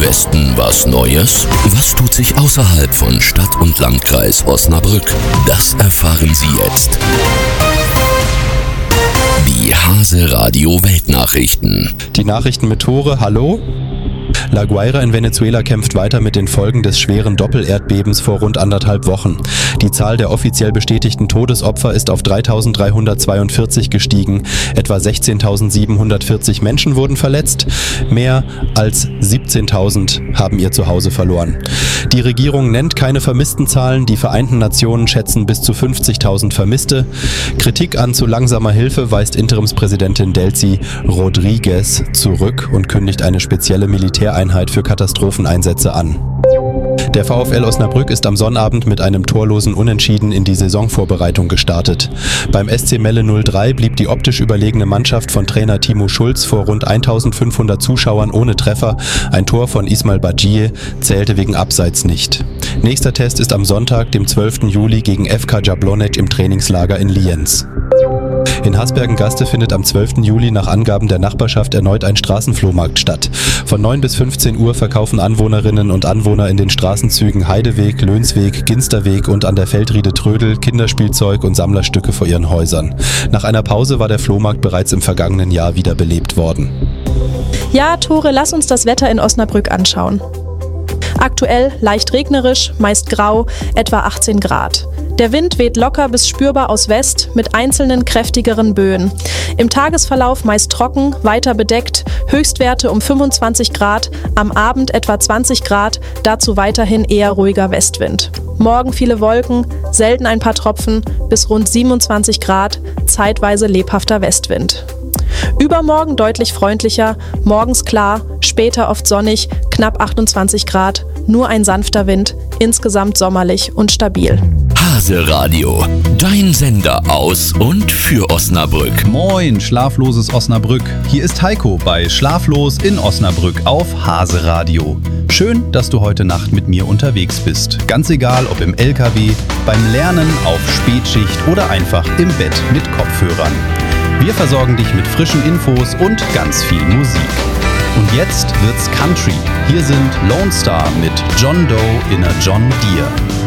Westen was Neues? Was tut sich außerhalb von Stadt und Landkreis Osnabrück? Das erfahren Sie jetzt. Die Hase Radio Weltnachrichten. Die Nachrichten mit Tore, hallo? La Guaira in Venezuela kämpft weiter mit den Folgen des schweren Doppelerdbebens vor rund 1,5 Wochen. Die Zahl der offiziell bestätigten Todesopfer ist auf 3.342 gestiegen. Etwa 16.740 Menschen wurden verletzt. Mehr als 17.000 haben ihr Zuhause verloren. Die Regierung nennt keine Vermisstenzahlen. Die Vereinten Nationen schätzen bis zu 50.000 Vermisste. Kritik an zu langsamer Hilfe weist Interimspräsidentin Delcy Rodriguez zurück und kündigt eine spezielle Militäreinheit für Katastropheneinsätze an. Der VfL Osnabrück ist am Sonnabend mit einem torlosen Unentschieden in die Saisonvorbereitung gestartet. Beim SC Melle 03 blieb die optisch überlegene Mannschaft von Trainer Timo Schulz vor rund 1.500 Zuschauern ohne Treffer. Ein Tor von Ismail Badjie zählte wegen Abseits nicht. Nächster Test ist am Sonntag, dem 12. Juli gegen FK Jablonec im Trainingslager in Lienz. In Hasbergen-Gaste findet am 12. Juli nach Angaben der Nachbarschaft erneut ein Straßenflohmarkt statt. Von 9 bis 15 Uhr verkaufen Anwohnerinnen und Anwohner in den Straßenzügen Heideweg, Lönsweg, Ginsterweg und an der Feldriede Trödel Kinderspielzeug und Sammlerstücke vor ihren Häusern. Nach einer Pause war der Flohmarkt bereits im vergangenen Jahr wiederbelebt worden. Ja, Tore, lass uns das Wetter in Osnabrück anschauen. Aktuell leicht regnerisch, meist grau, etwa 18 Grad. Der Wind weht locker bis spürbar aus West mit einzelnen kräftigeren Böen. Im Tagesverlauf meist trocken, weiter bedeckt, Höchstwerte um 25 Grad, am Abend etwa 20 Grad, dazu weiterhin eher ruhiger Westwind. Morgen viele Wolken, selten ein paar Tropfen, bis rund 27 Grad, zeitweise lebhafter Westwind. Übermorgen deutlich freundlicher, morgens klar, später oft sonnig, knapp 28 Grad, nur ein sanfter Wind, insgesamt sommerlich und stabil. Hase Radio, dein Sender aus und für Osnabrück. Moin, schlafloses Osnabrück. Hier ist Heiko bei Schlaflos in Osnabrück auf Hase Radio. Schön, dass du heute Nacht mit mir unterwegs bist. Ganz egal, ob im LKW, beim Lernen, auf Spätschicht oder einfach im Bett mit Kopfhörern. Wir versorgen dich mit frischen Infos und ganz viel Musik. Und jetzt wird's Country. Hier sind Lone Star mit John Doe in a John Deere.